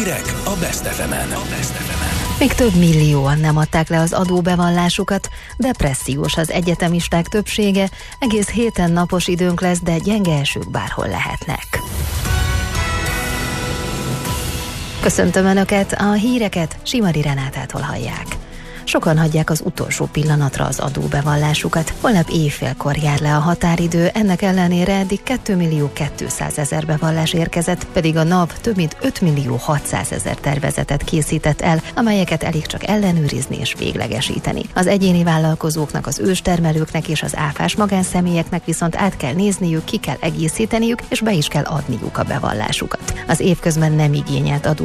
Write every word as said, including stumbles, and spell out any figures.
Hírek a Best ef emen. Még több millióan nem adták le az adóbevallásukat, depressziós az egyetemisták többsége, egész héten napos időnk lesz, de gyenge esők bárhol lehetnek. Köszöntöm Önöket, a híreket Simari Renátától hallják. Sokan hagyják az utolsó pillanatra az adóbevallásukat. Holnap éjfélkor jár le a határidő, ennek ellenére eddig két millió kétszázezer bevallás érkezett, pedig a NAV több mint öt millió hatszázezer tervezetet készített el, amelyeket elég csak ellenőrizni és véglegesíteni. Az egyéni vállalkozóknak, az őstermelőknek és az áfás magánszemélyeknek viszont át kell nézniük, ki kell egészíteniük, és be is kell adniuk a bevallásukat. Az évközben nem igényelt adó